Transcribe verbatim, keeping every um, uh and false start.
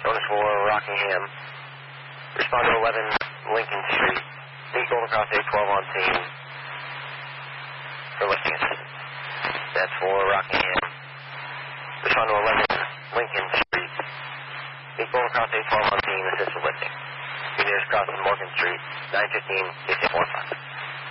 bonus for Rockingham. Respond to eleven Lincoln Street. Meet Golden Cross eight twelve on scene for lifting assistance. That's for Rockingham. Respond to eleven Lincoln Street. Meet Golden Cross eight twelve on scene, assist with lifting. Nearest crossing Morgan Street, nine fifteen, six eight four five.